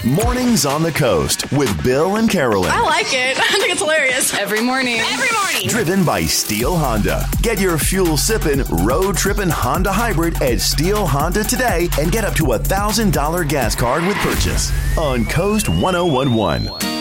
Mornings on the Coast with Bill and Carolyn. I like it. I think it's hilarious. Every morning. Driven by Steel Honda. Get your fuel sipping, road tripping Honda hybrid at Steel Honda today and get up to $1,000 gas card with purchase on Coast 1011.